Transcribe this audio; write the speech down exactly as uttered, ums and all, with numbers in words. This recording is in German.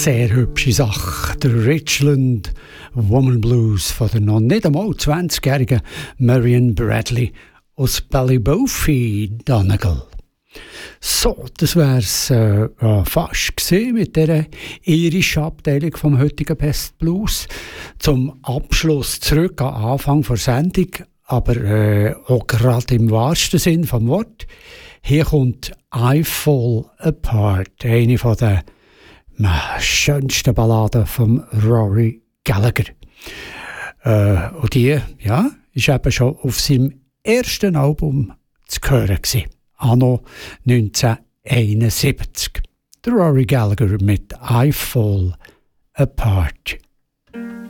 sehr hübsche Sache. Der Richland Woman Blues von der noch nicht einmal zwanzigjährigen Marion Bradley aus Ballybofey, Donegal. So, das wär's äh, fast gewesen mit der irischen Abteilung vom heutigen Best Blues. Zum Abschluss zurück am Anfang der Sendung, aber äh, auch gerade im wahrsten Sinn vom Wort. Hier kommt I Fall Apart, eine von den äh, schönsten Balladen von Rory Gallagher. Äh, und die, ja, ist eben schon auf seinem ersten Album zu hören gewesen. Anno neunzehnhunderteinundsiebzig. Der Rory Gallagher mit I Fall Apart.